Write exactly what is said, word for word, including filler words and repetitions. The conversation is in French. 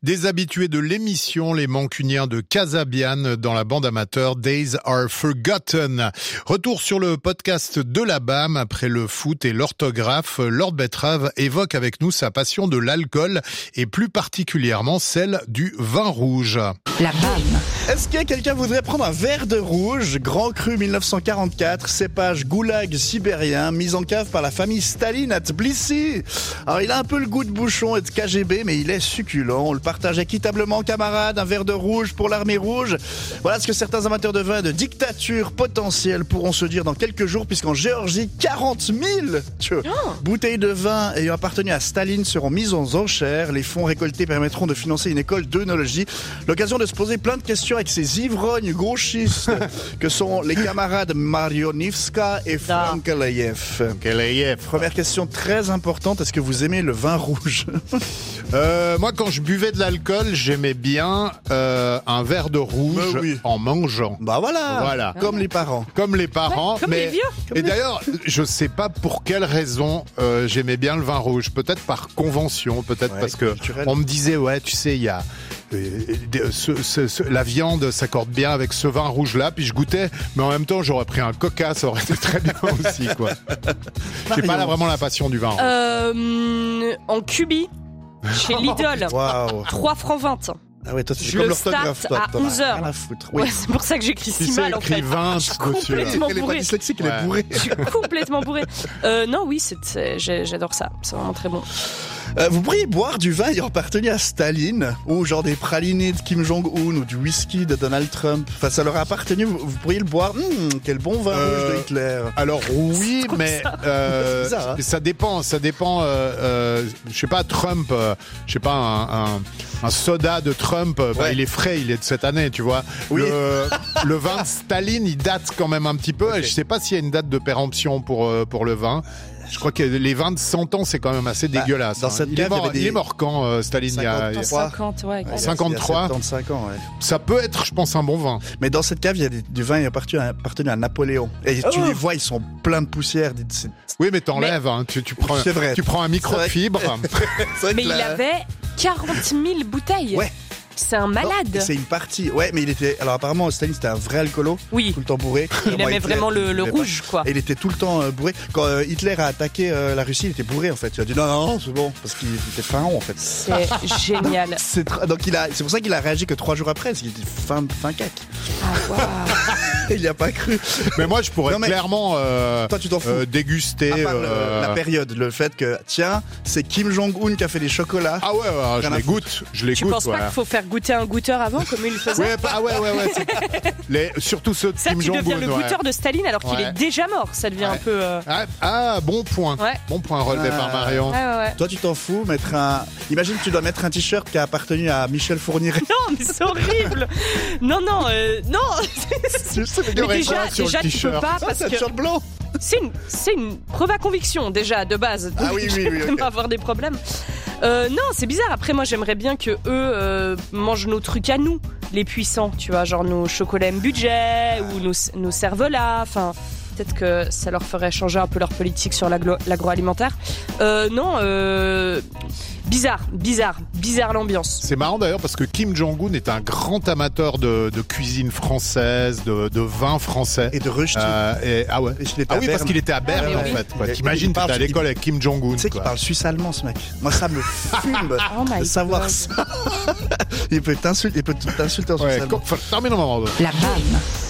Des habitués de l'émission, les Mancuniens de Casabian dans la bande amateur Days Are Forgotten. Retour sur le podcast de la B A M après le foot et l'orthographe. Lord Betrave évoque avec nous sa passion de l'alcool et plus particulièrement celle du vin rouge. La B A M. Est-ce que quelqu'un voudrait prendre un verre de rouge, Grand Cru mille neuf cent quarante-quatre, cépage goulag sibérien, mis en cave par la famille Staline à Tbilissi. Alors il a un peu le goût de bouchon et de K G B, mais il est succulent. On le partage équitablement, camarades. Un verre de rouge pour l'armée rouge. Voilà ce que certains amateurs de vin de dictature potentielle pourront se dire dans quelques jours, puisqu'en Géorgie, quarante mille oh. bouteilles de vin ayant appartenu à Staline seront mises aux enchères. Les fonds récoltés permettront de financer une école d'œnologie. L'occasion de se poser plein de questions avec ces ivrognes gauchistes que sont les camarades Marionivska et Frankeleyev. Première question très importante, est-ce que vous aimez le vin rouge? euh, Moi, quand je buvais de l'alcool, j'aimais bien euh, un verre de rouge bah oui. en mangeant. Bah voilà, voilà. Comme les parents. Comme les parents. Ouais, comme mais... les vieux. Et d'ailleurs, je sais pas pour quelle raison euh, j'aimais bien le vin rouge. Peut-être par convention, peut-être ouais, parce que culturel. On me disait, ouais, tu sais, il y a... Euh, ce, ce, ce, la viande s'accorde bien avec ce vin rouge là, puis je goûtais, mais en même temps j'aurais pris un coca, ça aurait été très bien aussi quoi. J'ai pas là vraiment la passion du vin rouge. Euh, en cubi, chez Lidl, wow. trois francs vingt. Ah ouais, toi, c'est je comme le l'orthographe, start à onze heures. Oui. Ouais, c'est pour ça que j'écris si mal en fait. vingt, je suis complètement elle est bourrée. pas dyslexique, elle ouais. est bourrée. Je suis complètement bourrée. Euh, non, oui, c'est, c'est, j'adore ça. C'est vraiment très bon. Euh, vous pourriez boire du vin ayant appartenu à Staline, ou genre des pralinés de Kim Jong-un, ou du whisky de Donald Trump. Enfin, ça leur a appartenu, vous, vous pourriez le boire. Mmh, quel bon vin euh, rouge de Hitler. Alors oui, mais ça. Euh, bizarre, hein. ça dépend, ça dépend. Euh, euh, je sais pas, Trump, euh, je sais pas, un, un, un soda de Trump, ouais. bah, il est frais, il est de cette année, tu vois. Oui. Le, le vin de Staline, il date quand même un petit peu. Okay. Et je sais pas s'il y a une date de péremption pour euh, pour le vin. Je crois que les vins de cent ans, c'est quand même assez bah, dégueulasse. Dans cette il, cave, est mort, il, des... il est mort quand, euh, Staline cinquante-trois. Il y a cinquante, ouais. ouais cinquante-trois. soixante-quinze ans, ouais. Ça peut être, je pense, un bon vin. Mais dans cette cave, il y a des, du vin appartenu à, appartenu à Napoléon. Et oh. tu les vois, ils sont pleins de poussière. C'est... Oui, mais t'enlèves. Mais... Hein, tu, tu, prends, c'est vrai. tu prends un microfibre. Mais il la... avait quarante mille bouteilles. Ouais. C'est un malade. Non, c'est une partie. Ouais, mais il était. Alors apparemment, Staline c'était un vrai alcoolo. Oui. Tout le temps bourré. Il aimait Hitler, vraiment le, le rouge, pas. quoi. Et il était tout le temps euh, bourré. Quand euh, Hitler a attaqué euh, la Russie, il était bourré en fait. Il a dit non, non, non c'est bon, parce qu'il était pharaon en fait. C'est génial. C'est tra... donc il a. C'est pour ça qu'il a réagi que trois jours après, parce qu'il était fin fin cac. Ah waouh. Il n'y a pas cru. Mais moi, je pourrais non, mais... clairement euh, toi, tu t'en fous. Euh, déguster euh... le, la période, le fait que tiens, c'est Kim Jong-un qui a fait les chocolats. Ah ouais, ouais je les goûte, je les tu goûte. Tu penses ouais. pas qu'il faut faire goûter un goûteur avant, comme il le faisait? Ouais, ah ouais, ouais, ouais. C'est... Les... Surtout ceux de ça, Kim Jong-un. Ça, tu deviens le goûteur ouais. de Staline alors qu'il ouais. est déjà mort. Ça devient ouais. un peu. Euh... Ah, ah, bon point. Ouais. Bon point relevé ah. par Marion. Ouais, ouais, ouais. Toi, tu t'en fous, mettre un. Imagine, tu dois mettre un t-shirt qui a appartenu à Michel Fournier. Non, mais c'est horrible. non, non, euh, non. Je sais, mais mais déjà, sur déjà le tu peux pas ça, parce c'est que. un t-shirt blanc. C'est une, c'est une preuve à conviction déjà de base. Ah oui, oui, oui. Okay. avoir des problèmes. Euh, non, c'est bizarre. Après, moi, j'aimerais bien que eux euh, mangent nos trucs à nous, les puissants. Tu vois, genre nos chocolats M budget ou nos, nos cervelas. Enfin, peut-être que ça leur ferait changer un peu leur politique sur l'agro- l'agroalimentaire. Euh, non. Euh, Bizarre, bizarre, bizarre l'ambiance. C'est marrant d'ailleurs parce que Kim Jong-un est un grand amateur de, de cuisine française, de, de vin français. Et de rusty. Euh, et, ah ouais. Et ah oui, parce qu'il était à Berne ah, en oui. fait. Quoi. T'imagines, t'étais à l'école avec Kim Jong-un. Tu sais qu'il parle suisse-allemand ce mec. Moi ça me fume oh de savoir God. Ça. Il peut t'insulter, il peut t'insulter en ouais, suisse-allemand. termine au moment. La B A M.